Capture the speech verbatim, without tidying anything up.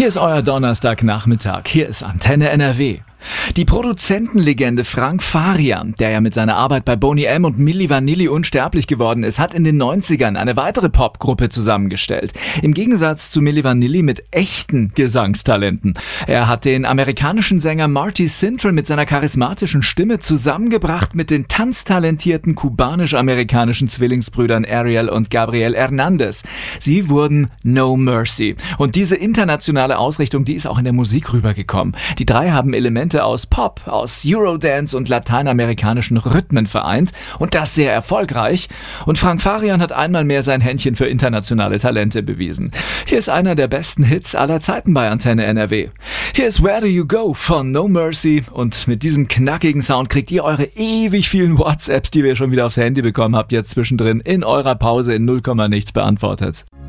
Hier ist euer Donnerstagnachmittag. Hier ist Antenne N R W. Die Produzentenlegende Frank Farian, der ja mit seiner Arbeit bei Boney M. und Milli Vanilli unsterblich geworden ist, hat in den neunzigern eine weitere Popgruppe zusammengestellt. Im Gegensatz zu Milli Vanilli mit echten Gesangstalenten. Er hat den amerikanischen Sänger Marty Cintrell mit seiner charismatischen Stimme zusammengebracht mit den tanztalentierten kubanisch-amerikanischen Zwillingsbrüdern Ariel und Gabriel Hernandez. Sie wurden No Mercy. Und diese internationale Ausrichtung, die ist auch in der Musik rübergekommen. Die drei haben Elemente aus Pop, aus Eurodance und lateinamerikanischen Rhythmen vereint und das sehr erfolgreich. Und Frank Farian hat einmal mehr sein Händchen für internationale Talente bewiesen. Hier ist einer der besten Hits aller Zeiten bei Antenne N R W. Hier ist Where Do You Go von No Mercy und mit diesem knackigen Sound kriegt ihr eure ewig vielen WhatsApps, die ihr schon wieder aufs Handy bekommen habt, jetzt zwischendrin in eurer Pause in null Komma nichts beantwortet.